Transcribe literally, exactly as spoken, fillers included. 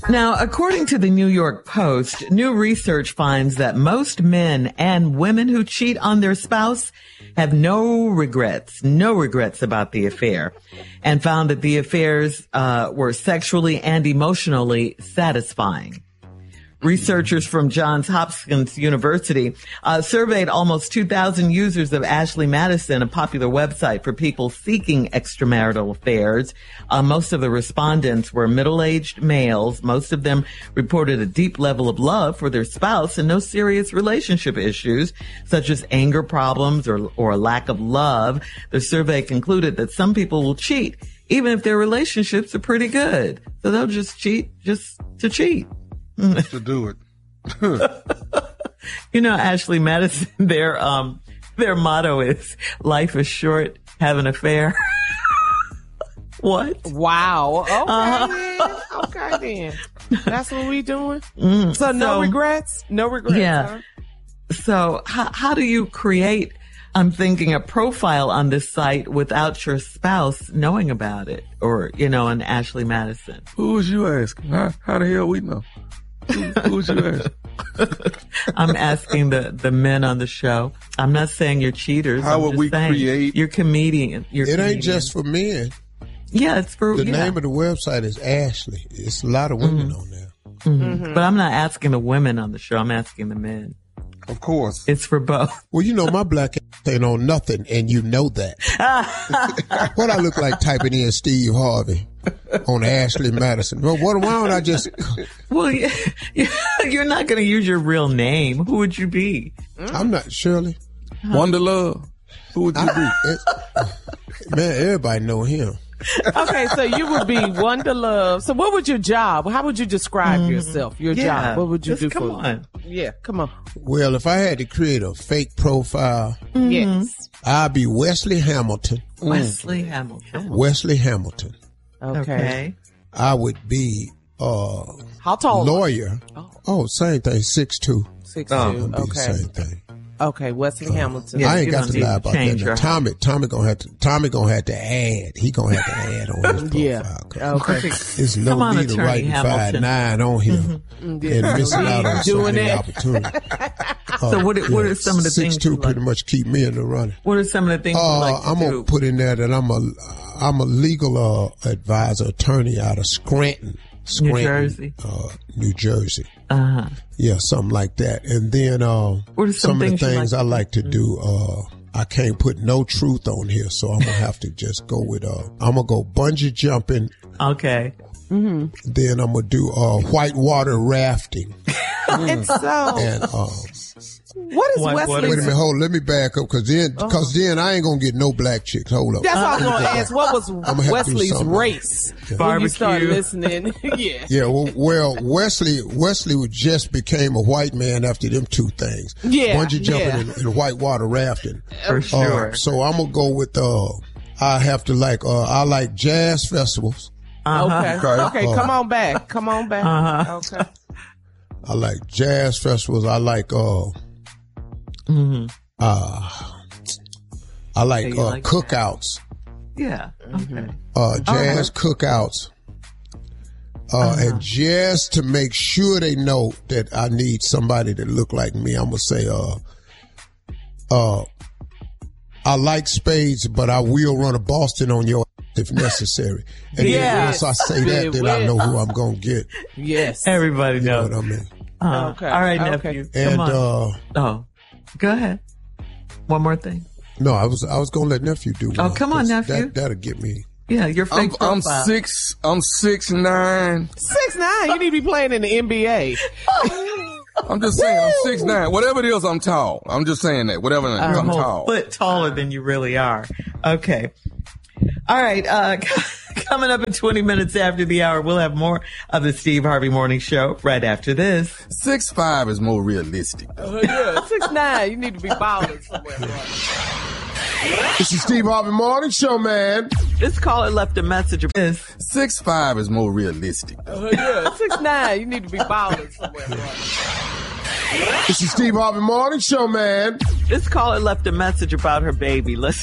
Now, according to the New York Post, new research finds that most men and women who cheat on their spouse have no regrets, no regrets about the affair, and found that the affairs uh, were sexually and emotionally satisfying. Researchers from Johns Hopkins University uh, surveyed almost two thousand users of Ashley Madison, a popular website for people seeking extramarital affairs. Uh, most of the respondents were middle-aged males. Most of them reported a deep level of love for their spouse and no serious relationship issues, such as anger problems or, or a lack of love. The survey concluded that some people will cheat, even if their relationships are pretty good. So they'll just cheat just to cheat. to do it. You know, Ashley Madison, their um, their motto is "Life is short, have an affair." What? Wow. Okay, Uh-huh. then. Okay, then. That's what we doing. Mm, so no so- regrets. No regrets. Yeah. Huh? So how how do you create? I'm thinking a profile on this site without your spouse knowing about it, or you know, an Ashley Madison. Who was you asking? How, how the hell we know? Who, who was you asking? I'm asking the, the men on the show. I'm not saying you're cheaters. How I'm would just we saying create- You're comedian. You're It ain't comedian. just for men. Yeah, it's for The yeah. name of the website is Ashley. It's a lot of women Mm-hmm. on there. Mm-hmm. But I'm not asking the women on the show. I'm asking the men. Of course. It's for both. Well, you know, my black ass ain't on nothing, and you know that. What I look like typing in Steve Harvey on Ashley Madison. Well, what, why don't I just... Well, yeah, you're not going to use your real name. Who would you be? I'm not Shirley. Wonder Love. Who would you be? It's- man, everybody know him. Okay, so you would be Wonder Love. So what would your job? How would you describe yourself? Your Yeah, job? What would you just do come for? on. Yeah, come on. Well, if I had to create a fake profile, Yes. I'd be Wesley Hamilton. Wesley Hamilton. Wesley Hamilton. Okay. Okay. I would be uh How tall? lawyer. Oh. Oh, same thing, six two. Six Oh. two. Be the Okay. same thing. Okay. Wesley Hamilton. Yeah, I ain't you got don't to need lie to about that. change Now, your- Tommy, Tommy gonna have to. Tommy gonna have to add. He gonna have to add on his profile. Yeah. 'cause Okay. There's no Come on, need to Attorney write five Hamilton. nine on him and missing out on so Doing many it. opportunities. So what? What are some of the six things? two you like? pretty much keep me in the running. What are some of the things you Uh, like to I'm do? gonna put in there that I'm a I'm a legal uh, advisor, attorney out of Scranton, Scranton, Jersey? uh, New Jersey. Uh-huh. Yeah, something like that. And then uh, What are some some of the things you things like I to like to do. Uh, I can't put no truth on here, so I'm gonna have to just go with. Uh, I'm gonna go bungee jumping. Okay. Then I'm gonna do uh, whitewater rafting. And so, And uh, what is What- what Wesley? wait a minute, hold. Let me back up, cause then, cause then I ain't gonna get no black chicks. Hold up. That's what I was going to ask. What was have to do Wesley's something. race? When you Barbecue. started listening. Yeah. Yeah, well, well, Wesley, Wesley would just became a white man after them two things. Yeah, Bungee jumping yeah. and, and whitewater rafting. For Uh, sure. so I'm gonna go with, uh, I have to like, uh, I like jazz festivals. Okay. Okay. Okay. Come on back. Come on back. Uh-huh. Okay. I like jazz festivals. I like, uh, Mm-hmm. uh, I like, you uh, like cookouts, Yeah. Okay. uh, jazz cookouts. Uh, and just to make sure they know that I need somebody that look like me, I'm gonna say, uh, uh, I like spades, but I will run a Boston on your ass if necessary. And Yes. then once I say that, Big then I know West. who I'm gonna get. Yes. Everybody You know knows. what I mean? Uh, Okay. All right, Okay. nephew. Come And on. uh, oh, go ahead. One more thing. no, I was I was gonna let nephew do. Oh, one, come on, 'cause nephew. That, that'll get me. Yeah, your I'm, fake I'm profile. six. I'm six nine. Six nine. You need to be playing in the N B A. I'm just saying. I'm six nine. Whatever it is, I'm tall. I'm just saying that. Whatever it is, You're a I'm whole tall. foot taller than you really are. Okay. All right. Uh, coming up in twenty minutes after the hour, we'll have more of the Steve Harvey Morning Show right after this. Six five is more realistic. Uh, yeah. Six nine. You need to be balling somewhere. Bro. This is Steve Harvey Morning Show, man. This caller left a message. This. Six five is more realistic. Uh, yeah. Six nine. You need to be balling somewhere. Bro. This is Steve Harvey Morning Show, man. This caller left a message about her baby. Listen.